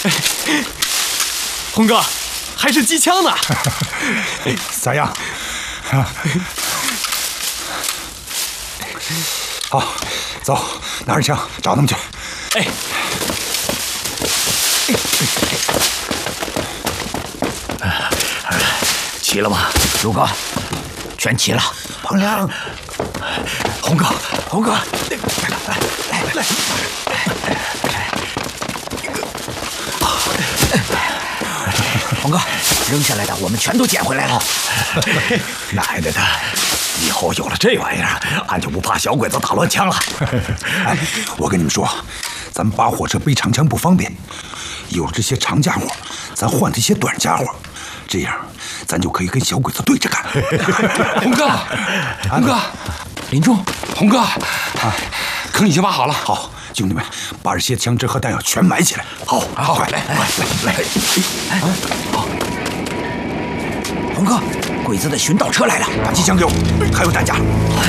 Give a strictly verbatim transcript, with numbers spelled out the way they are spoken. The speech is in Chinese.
红哥，还是机枪呢。 咋样？啊，好，走，拿着枪找他们去。 哎。 齐了吗，如哥？全齐了。彭良，红哥，红哥，来来来，红哥，扔下来的我们全都捡回来了。奶奶的，以后有了这玩意儿，俺就不怕小鬼子打乱枪了。 哎，我跟你们说，咱扒火车背长枪不方便，有了这些长家伙，咱换这些短家伙。 这样，咱就可以跟小鬼子对着干。 红哥，红哥，林冲，红哥，啊，坑已经挖好了。 好，兄弟们，把这些枪支和弹药全埋起来。 好，好，快来，来，来，来，好。红哥，鬼子的巡导车来了， 把机枪给我，还有弹夹。